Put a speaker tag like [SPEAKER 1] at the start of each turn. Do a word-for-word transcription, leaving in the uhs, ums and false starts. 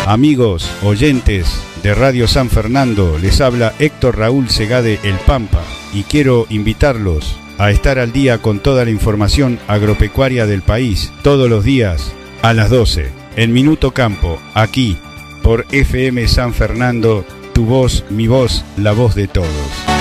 [SPEAKER 1] Amigos, oyentes de Radio San Fernando, les habla Héctor Raúl Segade El Pampa y quiero invitarlos a estar al día con toda la información agropecuaria del país, todos los días a las doce, en Minuto Campo, aquí por F M San Fernando, tu voz, mi voz, la voz de todos.